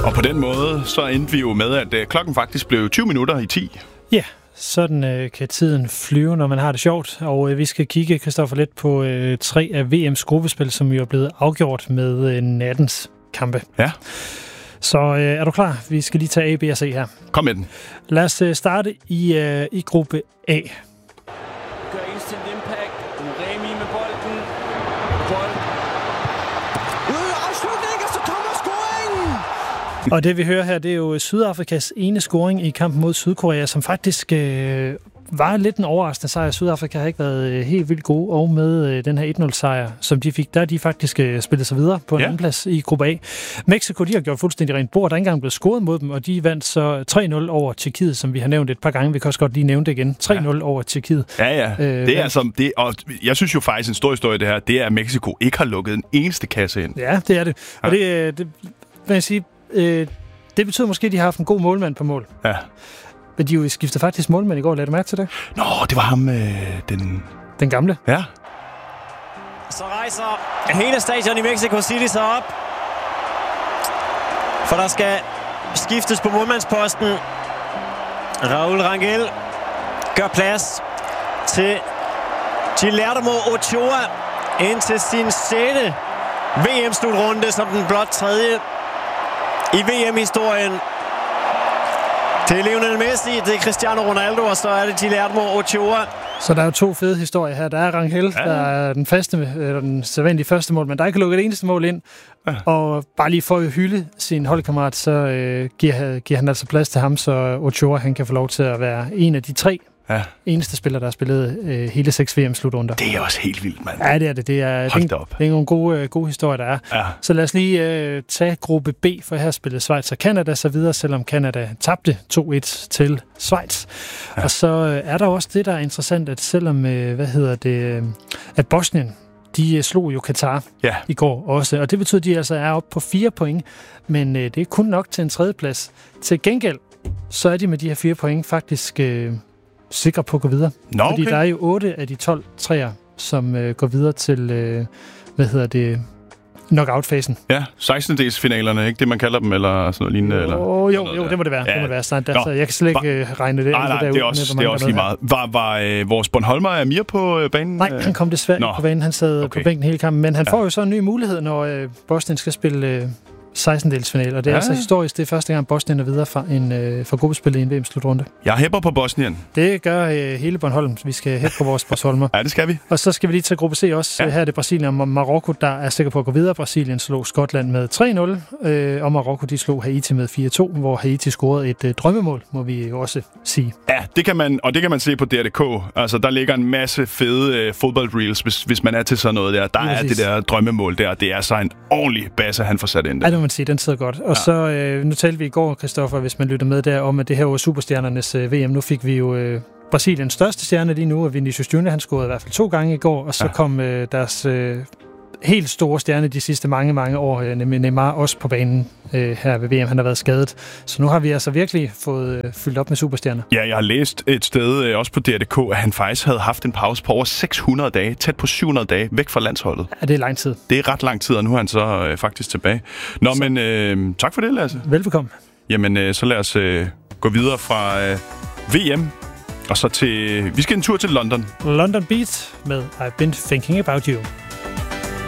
Og på den måde, så endte vi jo med, at klokken faktisk blev 20 minutter i 10. Ja, sådan kan tiden flyve, når man har det sjovt. Og vi skal kigge, Christoffer, lidt på 3 af VM's gruppespil, som jo er blevet afgjort med nattens kampe. Ja. Så er du klar? Vi skal lige tage A, B og C her. Kom med den. Lad os starte i gruppe A. Gør instant impact. Remi med bolden. Bold. Afslutning, og så kommer scoringen! Og det vi hører her, det er jo Sydafrikas ene scoring i kampen mod Sydkorea, som faktisk var lidt en overraskende sejr. Sydafrika har ikke været helt vildt gode, og med den her 1-0-sejr, som de fik, der er de faktisk spillet sig videre på en anden plads i gruppe A. Mexico, de har gjort fuldstændig rent bord. Der er ikke engang blevet scoret mod dem, og de vandt så 3-0 over Tjekkiet, som vi har nævnt et par gange. Vi kan også godt lige nævne det igen. 3-0 over Tjekkiet. Ja. Det er altså, og jeg synes jo faktisk, en stor historie det her, det er, at Mexico ikke har lukket en eneste kasse ind. Ja, det er det. Og det vil jeg sige, det betyder måske, at de har haft en god målmand på mål. Ja. Men de jo skiftede faktisk målmand i går. Lad du mærke til det? Nå, det var ham, den gamle. Ja. Så rejser hele stadion i Mexico City sig op. For der skal skiftes på målmandsposten. Raúl Rangel gør plads til Guillermo Ochoa ind til sin 6. VM-slutrunde som den blot 3. i VM-historien. Det er Lionel Messi, det er Cristiano Ronaldo, og så er det Guillermo Ochoa. Så der er jo 2 fede historier her. Der er Rangel, der er den sædvanlige første mål, men der er ikke lukket det eneste mål ind. Ja. Og bare lige for at hylde sin holdkammerat, så giver han altså plads til ham, så Ochoa han kan få lov til at være en af de 3 eneste spillere, der har spillet hele 6 VM-slutrunder. Det er også helt vildt, mand. Ja, det er det. Det er nogle gode historier, der er. Ja. Så lad os lige tage gruppe B, for her spillede Schweiz og Canada så videre, selvom Canada tabte 2-1 til Schweiz. Ja. Og så er der også det, der er interessant, at selvom, at Bosnien, de slog jo Katar i går også, og det betyder, at de altså er oppe på 4 point, men det er kun nok til en 3. plads. Til gengæld, så er de med de her 4 point faktisk sikre på at gå videre. Nå, okay. Fordi der er jo 8 af de 12 træer, som går videre til, knockout-fasen. Ja, 16-delsfinalerne, ikke det, man kalder dem, eller sådan noget lignende? Jo, det må det være. Ja. Det må det være. Så jeg kan slet ikke regne det. Nej, det er også lige meget. Var vores Bornholmer Amir på banen? Nej, han kom desværre ikke på banen. Han sad på bænken hele kampen, men han får jo så en ny mulighed, når Bosnien skal spille 16-delsfinal, og det er altså historisk. Det er første gang, Bosnien er videre fra gruppespillet i en VM-slutrunde. Jeg hæpper på Bosnien. Det gør hele Bornholm. Vi skal hæppe på vores Bornholmer. Ja, det skal vi. Og så skal vi lige til gruppe C også. Ja. Her er det Brasilien og Marokko, der er sikker på at gå videre. Brasilien slog Skotland med 3-0, og Marokko de slog Haiti med 4-2, hvor Haiti scorede et drømmemål, må vi jo også sige. Ja, det kan man se på DRDK. Altså, der ligger en masse fede fodboldreels, hvis man er til sådan noget der. Der er det der drømmemål der. Det er så en ordentlig basse, han får sat ind der. Ja, det må man sige. Den sidder godt. Og så, nu talte vi i går, Christoffer, hvis man lytter med der, om at det her var superstjernernes VM. Nu fik vi jo Brasiliens største stjerne lige nu, og Vinicius Junior, han scorede i hvert fald 2 gange i går, og så kom deres helt store stjerne de sidste mange år, nemlig Neymar, også på banen her ved VM. Han har været skadet. Så nu har vi altså virkelig fået fyldt op med superstjerner. Ja, jeg har læst et sted, også på DRDK, at han faktisk havde haft en pause på over 600 dage, tæt på 700 dage, væk fra landsholdet. Ja, det er lang tid. Det er ret lang tid, og nu er han så faktisk tilbage. Nå, men tak for det, Lasse. Velbekomme. Jamen, så lad os gå videre fra VM, og så til... Vi skal en tur til London. London Beat med I've Been Thinking About You.